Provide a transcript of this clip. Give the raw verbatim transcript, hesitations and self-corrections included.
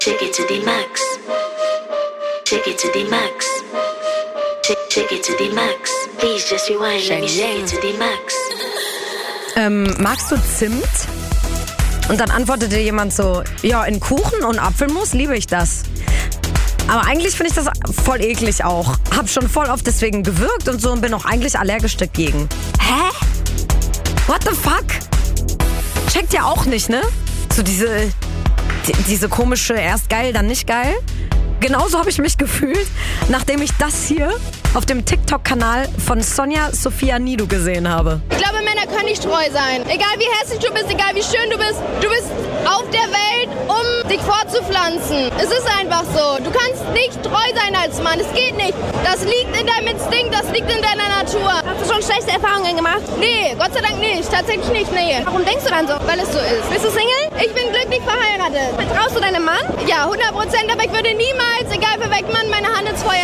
Take it to the max. Take it to the max. Take, take it to the max. Please just rewind. Let me take it to the max. Ähm, magst du Zimt? Und dann antwortete jemand so, ja, in Kuchen und Apfelmus liebe ich das. Aber eigentlich finde ich das voll eklig auch. Hab schon voll oft deswegen gewürgt und so und bin auch eigentlich allergisch dagegen. Hä? What the fuck? Checkt ja auch nicht, ne? So diese, die, diese komische, erst geil, dann nicht geil. Genauso habe ich mich gefühlt, nachdem ich das hier auf dem TikTok-Kanal von Sonja Sophia Nidu gesehen habe. Ich glaube, Männer können nicht treu sein. Egal wie hässlich du bist, egal wie schön du bist, du bist auf der Welt, um dich fortzupflanzen. Es ist einfach so. Du kannst nicht treu sein als Mann. Es geht nicht. Das liegt in deinem Instinkt, das liegt in deiner Natur. Hast du schon schlechte Erfahrungen gemacht? Nee, Gott sei Dank nicht. Tatsächlich nicht, nee. Warum denkst du dann so? Weil es so ist. Bist du Single? Ich bin glücklich verheiratet. Vertraust du deinem Mann? Ja, hundert Prozent, aber ich würde niemals, egal für